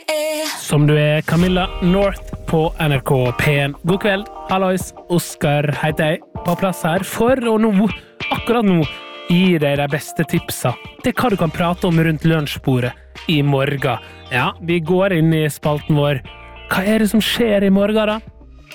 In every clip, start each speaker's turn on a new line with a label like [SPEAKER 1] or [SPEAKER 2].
[SPEAKER 1] Som du Camilla North på NRK P1. God kveld, hallois, Oskar heter jeg, på plass her for å nå, akkurat nå, gi deg de beste tipsa til hva du kan prate om rundt lunsjbordet i morgen. Ja, vi går inn i spalten vår. Hva det som skjer i morgen da?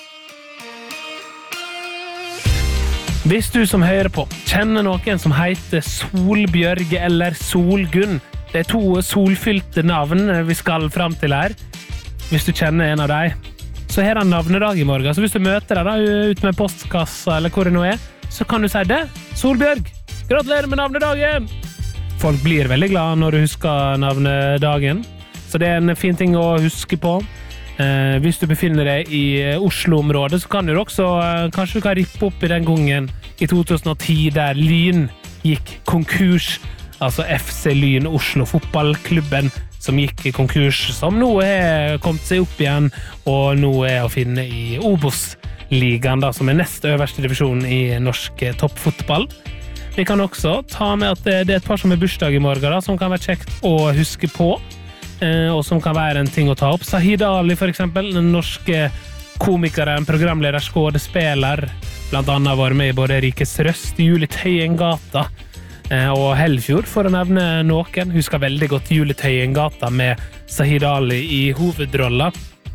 [SPEAKER 1] Hvis du som hører på kjenner noen som heter Solbjørg eller Solgunn, det to solfylte navn vi skal frem til her. Hvis du kjenner en av dem, så har han navnedag i morgen. Så hvis du møter deg da, ut med postkassa eller hvor det nå så kan du si det. Solbjørg, gratulerer med navnedagen! Folk blir veldig glad når du husker navnedagen. Så det en fin ting å huske på. Hvis du befinner deg i Oslo-området, så kan du også, kanskje du kan rippe opp i den gangen i 2010 der Lyn gikk konkurs. Altså FC Lyn Oslo fotballklubben som gikk i konkurs, som nå kommet seg opp igjen, og nå å finne i Obos-ligaen, da, som nest øverste divisjon i norsk toppfotball. Vi kan også ta med at det et par som bursdag i morgen, da, som kan være kjekt å huske på, og som kan være en ting å ta opp. Sahid Ali, for eksempel, den norske komikeren, programleder, skådespiller, blant annet var med i både Rikes Røst, Julie Tøyengata, og Hellfjord, for å nevne noen. Husker veldig godt Julie Tøyengata med Sahid Ali i hovedrolla.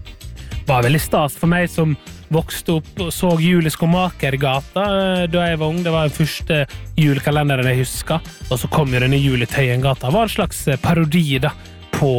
[SPEAKER 1] Var veldig stas for meg som vokste opp og så Julie Skomakergata da jeg var ung. Det var den første julekalenderen jeg husker. Og så kom jo denne Julie Tøyengata. Det var en slags parodi da, på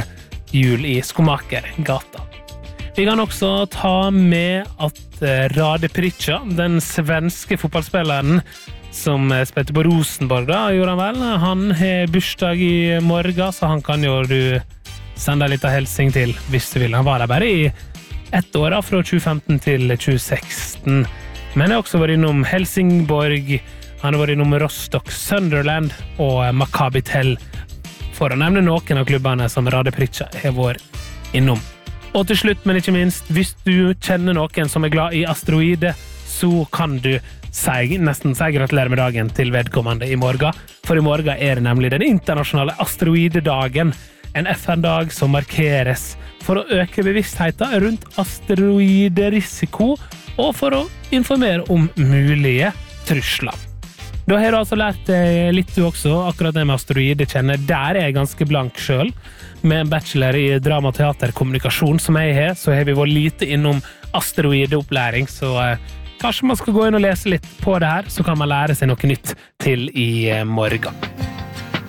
[SPEAKER 1] jul i Skomakergata. Vi kan også ta med at Rade Pritcha, den svenske fotballspilleren, som spilte på Rosenborg da, gjorde han vel. Han har bursdag i morgen, så han kan jo du sende litt av helsing til hvis du vil. Han var der bare i 1 år da, fra 2015 til 2016. Men han har også vært innom Helsingborg, han har vært innom Rostock, Sunderland og Maccabi Tel, for å nevne noen av klubbene som Rade Pritcha har vært innom. Og til slutt, men ikke minst, hvis du kjenner noen som glad i asteroide, så kan du nesten si gratulerer med dagen til vedkommende i morgen. For i morgen det nemlig den internasjonale asteroidedagen, en FN-dag som markeres for å øke bevisstheten rundt asteroiderisiko og for å informere om mulige trusler. Da har du altså lært litt du også, akkurat det med asteroide kjenner. Der jeg ganske blank selv. Med en bachelor i drama, teater, kommunikasjon som jeg har, så har vi vært lite innom asteroideopplæring, så kanskje man skal gå inn og lese litt på det her, så kan man lære seg noe nytt til i morgen.